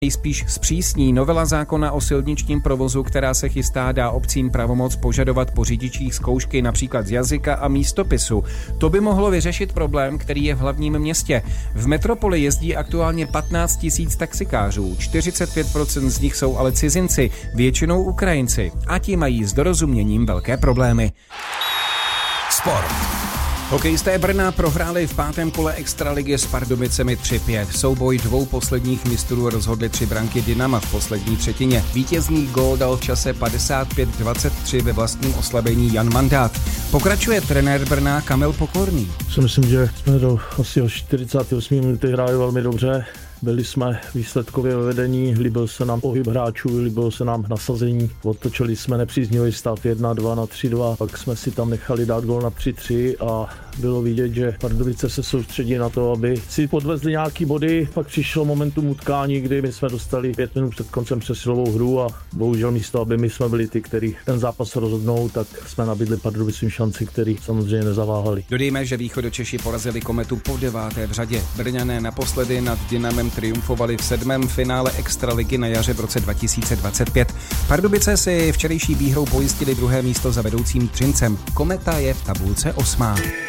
nejspíš zpřísní. Novela zákona o silničním provozu, která se chystá, dá obcím pravomoc požadovat po řidičích zkoušky například z jazyka a místopisu. To by mohlo vyřešit problém, který je v hlavním městě. V metropoli jezdí aktuálně 15 000 taxikářů, 45% z nich jsou ale cizinci, většinou Ukrajinci, a ti mají s dorozuměním velké problémy. Sport. Hokejisté Brna prohráli v 5. kole extraligy s Pardubicemi 3-5. Souboj dvou posledních mistrů rozhodly 3 branky Dynama v poslední třetině. Vítězný gól dal v čase 55-23 ve vlastním oslabení Jan Mandát. Pokračuje trenér Brna Kamil Pokorný. Myslím, že jsme do asi 48 minuty hráli velmi dobře. Byli jsme výsledkově ve vedení, líbil se nám pohyb hráčů, líbilo se nám nasazení. Otočili jsme nepříznivý stav 1-2 na 3-2, pak jsme si tam nechali dát gól na 3-3 a bylo vidět, že Pardubice se soustředí na to, aby si podvezli nějaký body. Pak přišlo momentum utkání, kdy my jsme dostali 5 minut před koncem přesilovou hru a bohužel místo, aby my jsme byli ty, kteří ten zápas rozhodnou, tak jsme nabídli Pardubicím šanci, který samozřejmě nezaváhali. Dodejme, že Východočeši porazili Kometu po 9. v řadě. Brňané naposledy nad Dynamem triumfovali v 7. finále extraligy na jaře v roce 2025. Pardubice si včerejší výhrou pojistili 2. místo za vedoucím Třincem. Kometa je v tabulce 8.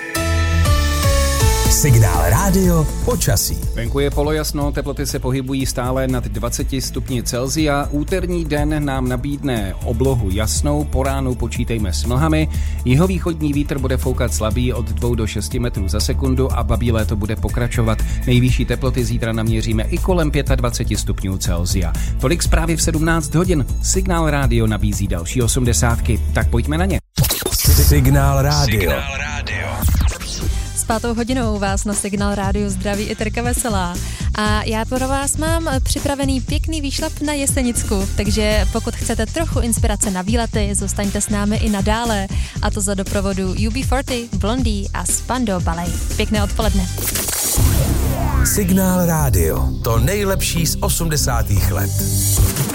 Signál rádio počasí. Venku je polojasno, teploty se pohybují stále nad 20 stupni Celsia. Úterní den nám nabídne oblohu jasnou, po ránu počítejme s mlhami. Jihovýchodní vítr bude foukat slabý od 2 do 6 metrů za sekundu a babí léto bude pokračovat. Nejvyšší teploty zítra naměříme i kolem 25 stupňů Celsia. Tolik zprávy v 17 hodin. Signál rádio nabízí další 80. Tak pojďme na ně. Signál rádio. S 5. hodinou vás na Signál rádiu zdraví i Terka Veselá. A já pro vás mám připravený pěkný výšlap na Jesenicku, takže pokud chcete trochu inspirace na výlety, zůstaňte s námi i nadále. A to za doprovodu UB40, Blondie a Spandau Ballet. Pěkné odpoledne. Signál rádio. To nejlepší z 80. let.